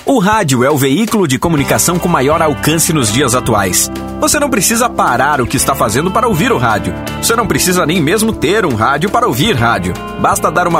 O rádio é o veículo de comunicação com maior alcance nos dias atuais. Você não precisa parar o que está fazendo para ouvir o rádio. Você não precisa nem mesmo ter um rádio para ouvir rádio. Basta dar uma